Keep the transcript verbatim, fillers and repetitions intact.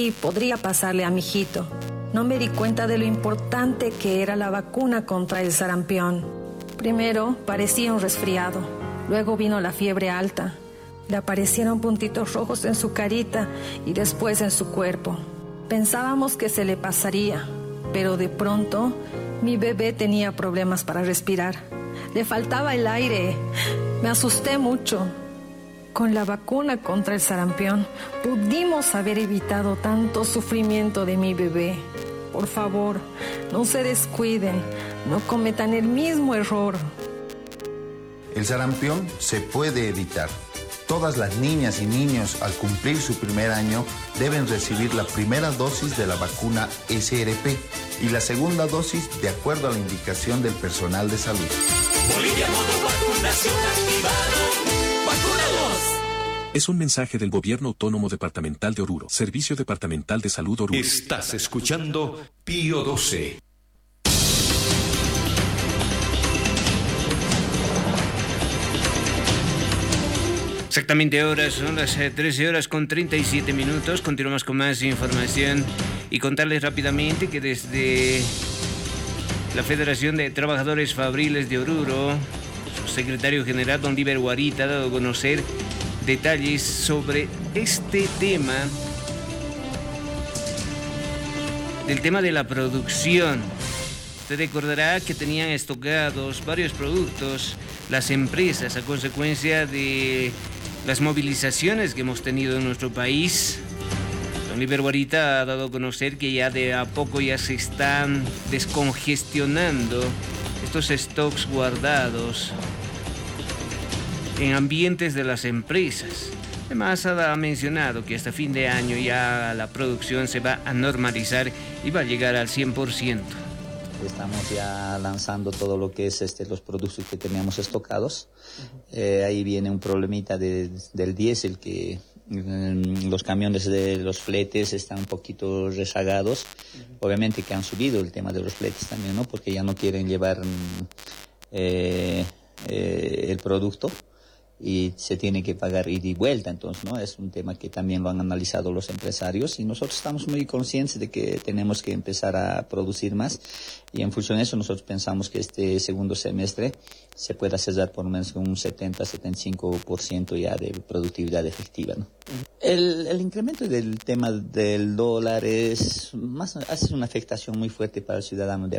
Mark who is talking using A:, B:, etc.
A: y podría pasarle a mi hijito. No me di cuenta de lo importante que era la vacuna contra el sarampión. Primero parecía un resfriado, luego vino la fiebre alta. Le aparecieron puntitos rojos en su carita y después en su cuerpo. Pensábamos que se le pasaría, pero de pronto mi bebé tenía problemas para respirar. Le faltaba el aire. Me asusté mucho. Con la vacuna contra el sarampión pudimos haber evitado tanto sufrimiento de mi bebé. Por favor, no se descuiden, no cometan el mismo error.
B: El sarampión se puede evitar. Todas las niñas y niños al cumplir su primer año deben recibir la primera dosis de la vacuna S R P y la segunda dosis de acuerdo a la indicación del personal de salud.
C: Bolivia modo vacunación activado. ¡Vacunados!
D: Es un mensaje del Gobierno Autónomo Departamental de Oruro, Servicio Departamental de Salud Oruro.
C: Estás escuchando Pío doce.
E: Exactamente ahora son las trece horas con treinta y siete minutos. Continuamos con más información y contarles rápidamente que desde la Federación de Trabajadores Fabriles de Oruro, su secretario general, don Liber Guarita, ha dado a conocer detalles sobre este tema, del tema de la producción. Usted recordará que tenían estocados varios productos las empresas a consecuencia de las movilizaciones que hemos tenido en nuestro país. Don Liber Guarita ha dado a conocer que ya de a poco ya se están descongestionando estos stocks guardados en ambientes de las empresas. Además ha mencionado que hasta fin de año ya la producción se va a normalizar y va a llegar al cien por ciento.
F: Estamos ya lanzando todo lo que es este, los productos que teníamos estocados. Uh-huh. Eh, ahí viene un problemita de, del diésel, que mm, los camiones de los fletes están un poquito rezagados. Uh-huh. Obviamente que han subido el tema de los fletes también, ¿no? Porque ya no quieren llevar mm, eh, eh, el producto y se tiene que pagar ida y vuelta. Entonces, ¿no? Es un tema que también lo han analizado los empresarios y nosotros estamos muy conscientes de que tenemos que empezar a producir más, y en función de eso nosotros pensamos que este segundo semestre se pueda cerrar por lo menos con un setenta a setenta y cinco por ciento ya de productividad efectiva, ¿no? El, el incremento del tema del dólar es más, hace una afectación muy fuerte para el ciudadano de